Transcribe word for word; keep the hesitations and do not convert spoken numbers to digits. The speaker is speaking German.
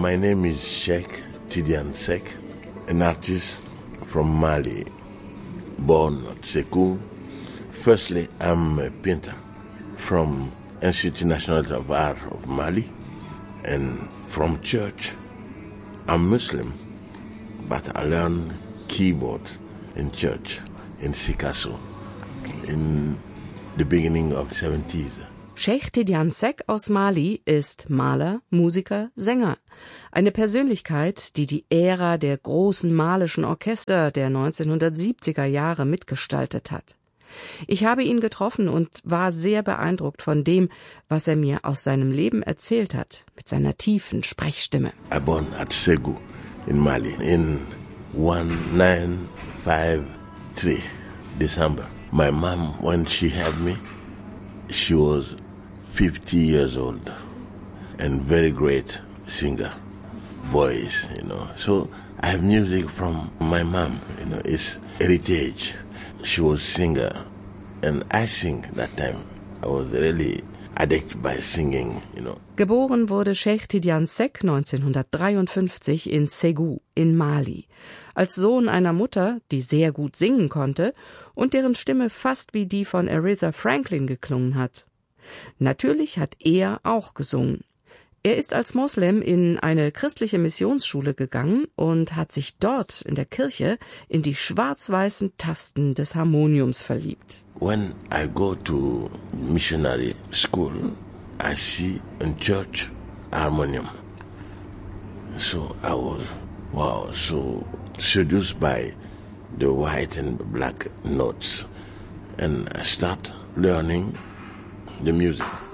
My name is Sheikh Tidiane Seck, an artist from Mali, born at Sékou. Firstly, I'm a painter from Institut National of Art of Mali, and from church. I'm Muslim, but I learned keyboard in church in Sikasso in the beginning of the seventies. Sheikh Tidiane Seck aus Mali ist Maler, Musiker, Sänger. Eine Persönlichkeit, die die Ära der großen malischen Orchester der neunzehnhundertsiebziger Jahre mitgestaltet hat. Ich habe ihn getroffen und war sehr beeindruckt von dem, was er mir aus seinem Leben erzählt hat, mit seiner tiefen Sprechstimme. I born at Sékou in Mali in nineteen fifty-three, December. My mom, when she had me, she was fifty years old and very great singer, voice, you know. So I have music from my mom, you know, it's heritage. She was singer, and I sing that time. I was really addicted by singing, you know. Geboren wurde Sheikh Tidiane Seck neunzehnhundertdreiundfünfzig in Ségou in Mali, als Sohn einer Mutter, die sehr gut singen konnte und deren Stimme fast wie die von Aretha Franklin geklungen hat. Natürlich hat er auch gesungen. Er ist als Moslem in eine christliche Missionsschule gegangen und hat sich dort in der Kirche in die schwarz-weißen Tasten des Harmoniums verliebt. When I go to missionary school, I see in church harmonium. So I was, wow, so seduced by the white and black notes. And I start learning the music.